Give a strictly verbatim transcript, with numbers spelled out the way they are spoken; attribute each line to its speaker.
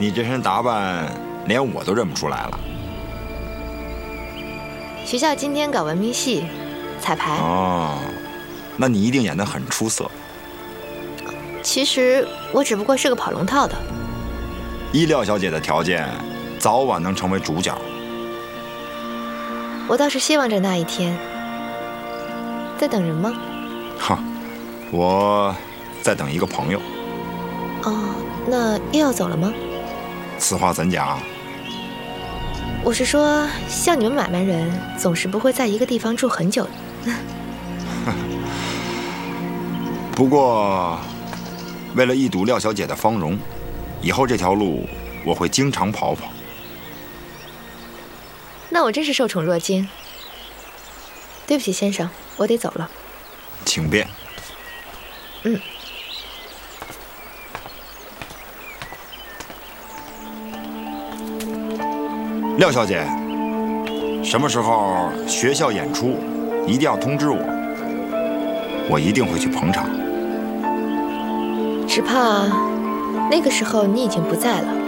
Speaker 1: 你这身打扮连我都认不出来了。
Speaker 2: 学校今天搞文明戏，彩排。
Speaker 1: 哦，那你一定演得很出色。
Speaker 2: 其实我只不过是个跑龙套的。
Speaker 1: 依廖小姐的条件，早晚能成为主角。
Speaker 2: 我倒是希望着那一天。在等人吗？
Speaker 1: 哈，我在等一个朋友。
Speaker 2: 哦，那又要走了吗？
Speaker 1: 此话怎讲？
Speaker 2: 我是说，像你们买卖人，总是不会在一个地方住很久的。
Speaker 1: 不过，为了一睹廖小姐的芳容，以后这条路我会经常跑跑。
Speaker 2: 那我真是受宠若惊。对不起，先生，我得走了。
Speaker 1: 请便。
Speaker 2: 嗯。
Speaker 1: 廖小姐，什么时候学校演出，一定要通知我，我一定会去捧场。
Speaker 2: 只怕那个时候你已经不在了。